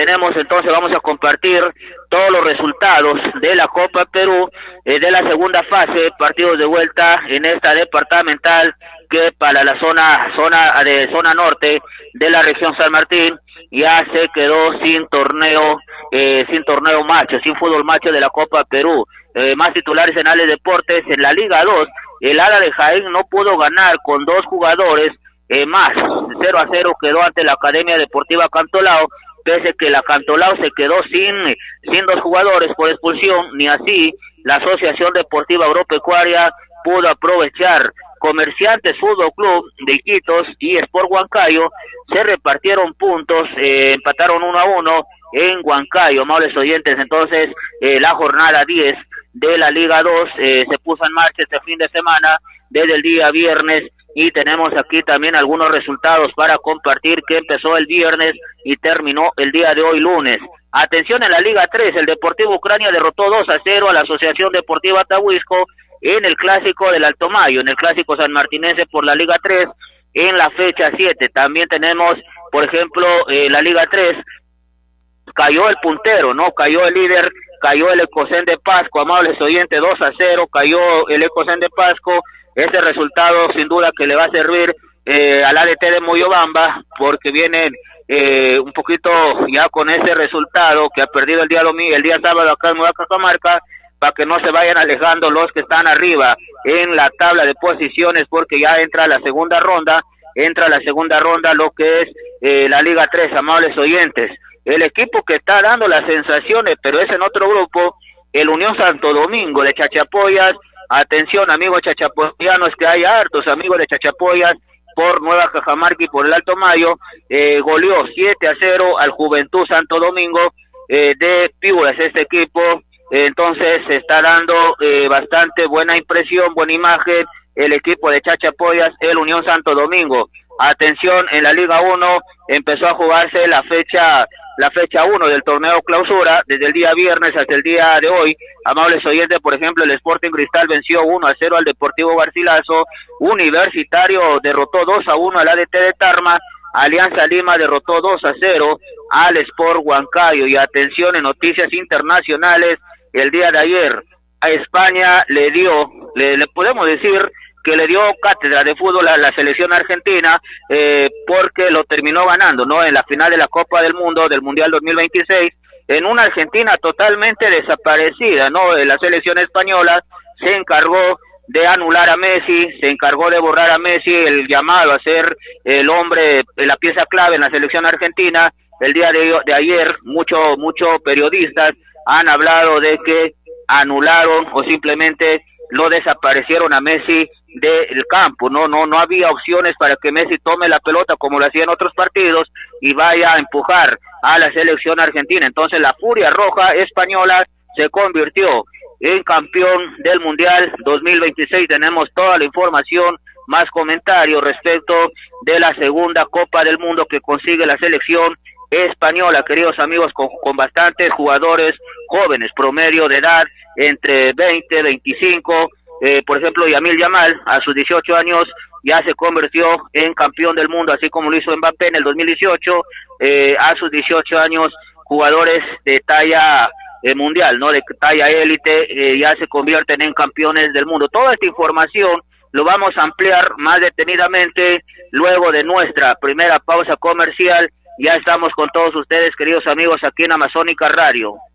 tenemos entonces, vamos a compartir todos los resultados de la Copa Perú, de la segunda fase, partidos de vuelta en esta departamental, que para la zona norte de la región San Martín ya se quedó sin torneo macho, sin fútbol macho de la Copa Perú. Más titulares en Ale Deportes. En la Liga 2, el ALA de Jaén no pudo ganar con 2 jugadores más, 0-0 quedó ante la Academia Deportiva Cantolao, pese que la Cantolao se quedó sin 2 jugadores por expulsión. Ni así la Asociación Deportiva Agropecuaria pudo aprovechar. Comerciantes Fútbol Club de Iquitos y Sport Huancayo se repartieron puntos, empataron 1-1 en Huancayo, amables oyentes. Entonces la jornada 10 de la Liga 2 se puso en marcha este fin de semana desde el día viernes, y tenemos aquí también algunos resultados para compartir, que empezó el viernes y terminó el día de hoy lunes. Atención, en la Liga 3, el Deportivo Ucrania derrotó 2-0 a la Asociación Deportiva Tahuisco en el Clásico del Alto Mayo, en el Clásico sanmartinense por la Liga 3, en la fecha 7. También tenemos, por ejemplo, la Liga 3, cayó el puntero, ¿no? Cayó el líder, cayó el Ecocén de Pasco, amables oyentes, 2-0, cayó el Ecocén de Pasco. Ese resultado sin duda que le va a servir al ADT de Moyobamba, porque vienen un poquito ya con ese resultado que ha perdido el día sábado acá en Nueva Cajamarca, para que no se vayan alejando los que están arriba en la tabla de posiciones, porque ya entra la segunda ronda lo que es la Liga 3, amables oyentes. El equipo que está dando las sensaciones, pero es en otro grupo, el Unión Santo Domingo de Chachapoyas. Atención, amigos chachapoyanos, que hay hartos amigos de Chachapoyas por Nueva Cajamarca y por el Alto Mayo. Goleó 7-0 al Juventud Santo Domingo de Piura, este equipo. Entonces se está dando bastante buena impresión, buena imagen el equipo de Chachapoyas, el Unión Santo Domingo. Atención, en la Liga 1 empezó a jugarse la fecha 1 del torneo clausura, desde el día viernes hasta el día de hoy. Amables oyentes, por ejemplo, el Sporting Cristal venció 1-0 al Deportivo Garcilaso, Universitario derrotó 2-1 al ADT de Tarma, Alianza Lima derrotó 2-0 al Sport Huancayo. Y atención, en noticias internacionales, el día de ayer a España le podemos decir que le dio cátedra de fútbol a la selección argentina, porque lo terminó ganando, ¿no? En la final de la Copa del Mundo, del Mundial 2026, en una Argentina totalmente desaparecida, ¿no? La selección española se encargó de anular a Messi, se encargó de borrar a Messi, el llamado a ser el hombre, la pieza clave en la selección argentina. El día de ayer, muchos periodistas han hablado de que anularon o simplemente lo desaparecieron a Messi del campo. No había opciones para que Messi tome la pelota como lo hacía en otros partidos y vaya a empujar a la selección argentina. Entonces la Furia Roja española se convirtió en campeón del Mundial 2026. Tenemos toda la información, más comentarios respecto de la segunda Copa del Mundo que consigue la selección española, queridos amigos, con bastantes jugadores jóvenes, promedio de edad entre 20, 25, por ejemplo, Yamil Yamal, a sus 18 años, ya se convirtió en campeón del mundo, así como lo hizo Mbappé en el 2018, a sus 18 años, jugadores de talla mundial, ¿no? De talla élite, ya se convierten en campeones del mundo. Toda esta información lo vamos a ampliar más detenidamente luego de nuestra primera pausa comercial. Ya estamos con todos ustedes, queridos amigos, aquí en Amazónica Radio.